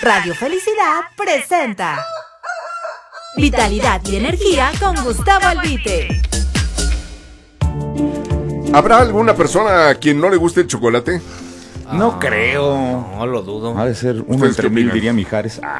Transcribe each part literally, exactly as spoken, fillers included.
Radio Felicidad presenta Vitalidad y Energía con Gustavo Albite. ¿Habrá alguna persona a quien no le guste el chocolate? No ah, creo. No lo dudo. Ha de ser uno entre mil, diría Mijares. Ah.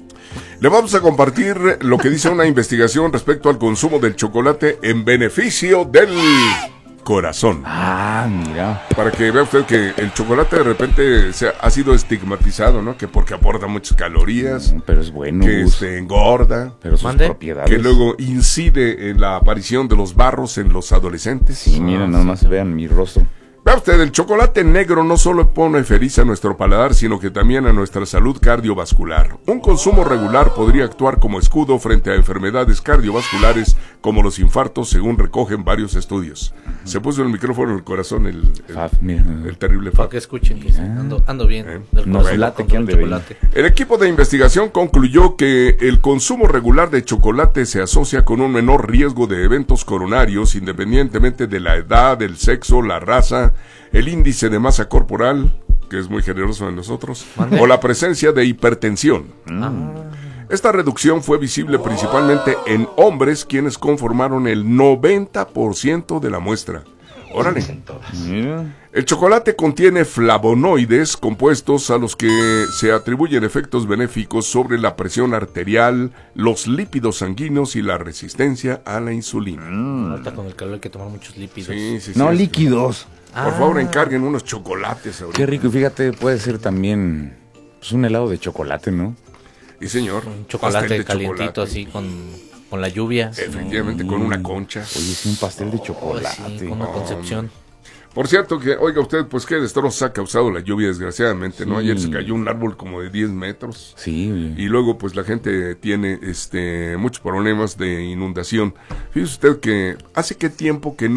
Le vamos a compartir lo que dice una investigación respecto al consumo del chocolate en beneficio del corazón. Ah, mira. Para que vea usted que el chocolate de repente se ha, ha sido estigmatizado, ¿no? Que porque aporta muchas calorías. Mm, pero es bueno. Que este, engorda. Pero sus ¿Mande? propiedades. Que luego incide en la aparición de los barros en los adolescentes. Sí, miren, nada más vean mi rostro. Vea usted, el chocolate negro no solo pone feliz a nuestro paladar, sino que también a nuestra salud cardiovascular. Un consumo regular podría actuar como escudo frente a enfermedades cardiovasculares como los infartos, según recogen varios estudios. Uh-huh. Se puso el micrófono en el corazón el, el, Fab, mira. el terrible Para Fab. que escuchen que ando, ando bien. Eh, Del nos corazón late con que ande chocolate. El equipo de investigación concluyó que el consumo regular de chocolate se asocia con un menor riesgo de eventos coronarios, independientemente de la edad, el sexo, la raza, el índice de masa corporal, que es muy generoso en nosotros, ¿Mande? o la presencia de hipertensión. Ah. Esta reducción fue visible principalmente en hombres, quienes conformaron el noventa por ciento de la muestra. Órale. Mira. El chocolate contiene flavonoides, compuestos a los que se atribuyen efectos benéficos sobre la presión arterial, los lípidos sanguíneos y la resistencia a la insulina. Mm. Ahorita con el calor hay que tomar muchos lípidos. Sí, sí, sí, No, sí. líquidos. Por Ah. favor, encarguen unos chocolates ahorita. Qué rico. Y fíjate, puede ser también pues, un helado de chocolate, ¿no? Sí, señor. Un Pastel chocolate de calientito chocolate. así con, con la lluvia. Efectivamente, Sí. con una concha. Oye, sí, un pastel de Oh, chocolate. sí, con una Oh, concepción. Por cierto, que, oiga usted, pues qué destrozos ha causado la lluvia, desgraciadamente, ¿no? Sí. Ayer se cayó un árbol como de diez metros. Sí, oye. Y luego, pues la gente tiene este muchos problemas de inundación. Fíjese usted que hace qué tiempo que no